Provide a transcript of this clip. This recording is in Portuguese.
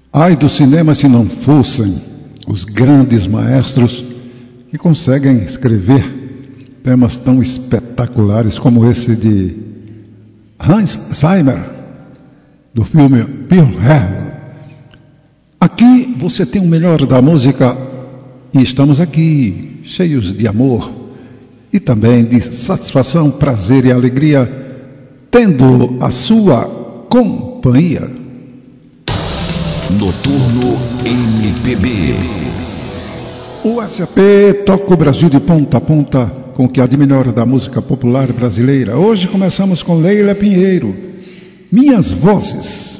Ai do cinema se não fossem os grandes maestros que conseguem escrever temas tão espetaculares como esse de Hans Zimmer, do filme Pearl Harbor. Aqui você tem o melhor da música e estamos aqui, cheios de amor e também de satisfação, prazer e alegria, tendo a sua companhia. Noturno MPB. O SAP toca o Brasil de ponta a ponta com o que há de melhor da música popular brasileira. Hoje começamos com Leila Pinheiro, Minhas Vozes.